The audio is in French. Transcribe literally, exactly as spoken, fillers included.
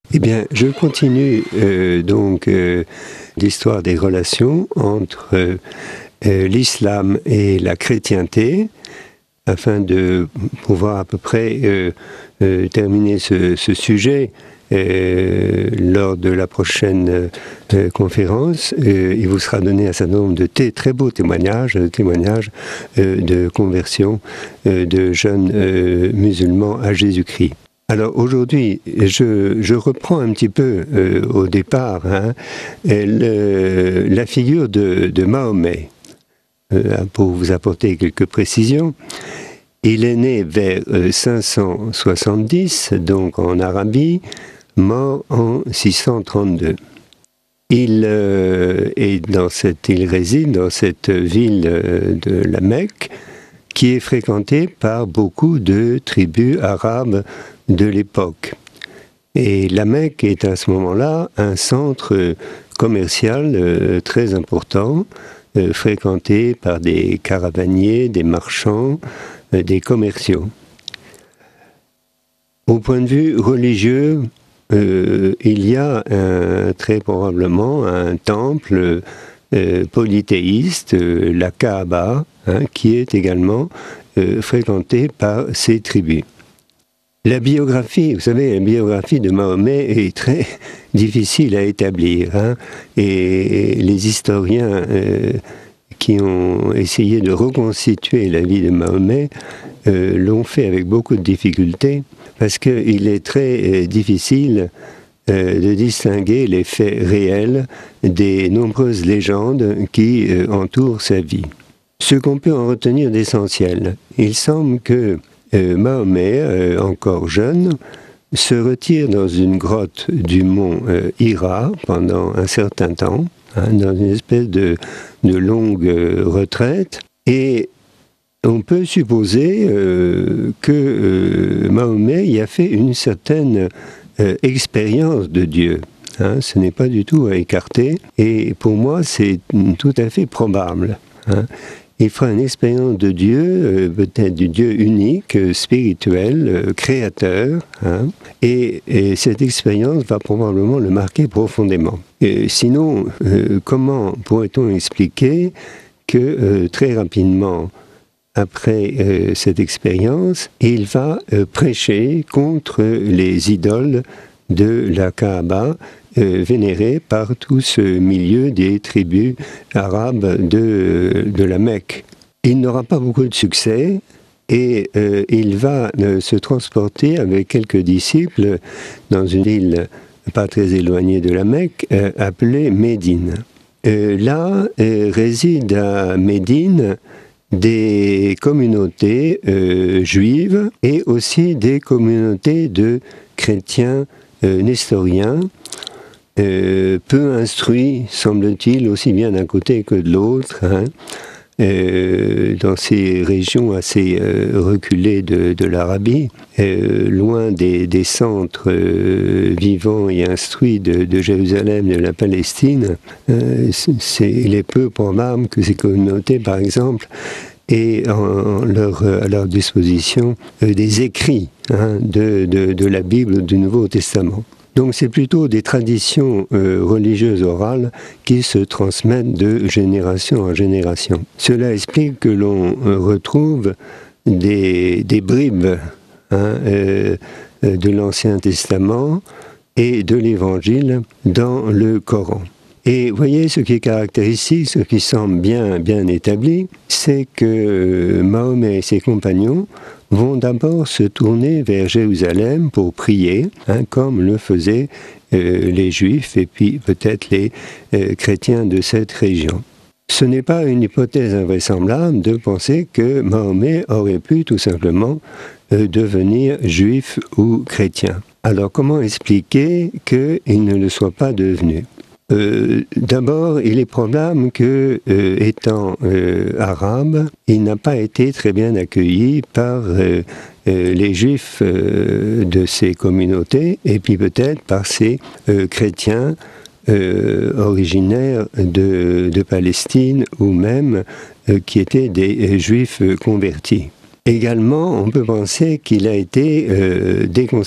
Eh bien, je continue euh, donc euh, l'histoire des relations entre euh, euh, l'islam et la chrétienté, afin de pouvoir à peu près euh, euh, terminer ce, ce sujet euh, lors de la prochaine euh, conférence. Euh, il vous sera donné un certain nombre de t- très beaux témoignages, de témoignages euh, de conversion euh, de jeunes euh, musulmans à Jésus-Christ. Alors aujourd'hui, je, je reprends un petit peu euh, au départ hein, le, la figure de, de Mahomet, euh, pour vous apporter quelques précisions. Il est né vers euh, cinq cent soixante-dix, donc en Arabie, mort en six cent trente-deux. Il, euh, est dans cette, il réside dans cette ville euh, de la Mecque, qui est fréquentée par beaucoup de tribus arabes de l'époque. Et la Mecque est à ce moment-là un centre commercial euh, très important, euh, fréquenté par des caravaniers, des marchands, euh, des commerciaux. Au point de vue religieux, euh, il y a un, très probablement un temple euh, polythéiste, euh, la Kaaba, hein, qui est également euh, fréquenté par ces tribus. La biographie, vous savez, la biographie de Mahomet est très difficile à établir, hein, et les historiens euh, qui ont essayé de reconstituer la vie de Mahomet euh, l'ont fait avec beaucoup de difficultés, parce qu'il est très euh, difficile euh, de distinguer les faits réels des nombreuses légendes qui euh, entourent sa vie. Ce qu'on peut en retenir d'essentiel, il semble que Euh, Mahomet, euh, encore jeune, se retire dans une grotte du mont euh, Hira pendant un certain temps, hein, dans une espèce de, de longue euh, retraite, et on peut supposer euh, que euh, Mahomet y a fait une certaine euh, expérience de Dieu. Hein, ce n'est pas du tout à écarter, et pour moi c'est tout à fait probable. Hein. Il fera une expérience de Dieu, euh, peut-être du Dieu unique, euh, spirituel, euh, créateur, hein, et, et cette expérience va probablement le marquer profondément. Et sinon, euh, comment pourrait-on expliquer que euh, très rapidement, après euh, cette expérience, il va euh, prêcher contre les idoles de la Kaaba, Euh, vénéré par tout ce milieu des tribus arabes de, de la Mecque. Il n'aura pas beaucoup de succès et euh, il va euh, se transporter avec quelques disciples dans une ville pas très éloignée de la Mecque, euh, appelée Médine. Euh, là euh, résident à Médine des communautés euh, juives et aussi des communautés de chrétiens euh, nestoriens, Euh, peu instruits, semble-t-il, aussi bien d'un côté que de l'autre, hein, euh, dans ces régions assez euh, reculées de, de l'Arabie, euh, loin des, des centres euh, vivants et instruits de, de Jérusalem, de la Palestine. Euh, c'est, il est peu probable que ces communautés, par exemple, aient en leur, à leur disposition euh, des écrits hein, de, de, de la Bible, du Nouveau Testament. Donc c'est plutôt des traditions euh, religieuses orales qui se transmettent de génération en génération. Cela explique que l'on euh, retrouve des, des bribes hein, euh, de l'Ancien Testament et de l'Évangile dans le Coran. Et voyez, ce qui est caractéristique, ce qui semble bien, bien établi, c'est que Mahomet et ses compagnons vont d'abord se tourner vers Jérusalem pour prier, hein, comme le faisaient euh, les Juifs et puis peut-être les euh, chrétiens de cette région. Ce n'est pas une hypothèse invraisemblable de penser que Mahomet aurait pu tout simplement euh, devenir juif ou chrétien. Alors comment expliquer qu'il ne le soit pas devenu ? Euh, d'abord, il est probable que, euh, étant euh, arabe, il n'a pas été très bien accueilli par euh, euh, les juifs euh, de ces communautés, et puis peut-être par ces euh, chrétiens euh, originaires de, de Palestine, ou même euh, qui étaient des euh, juifs convertis. Également, on peut penser qu'il a été euh, déconseillé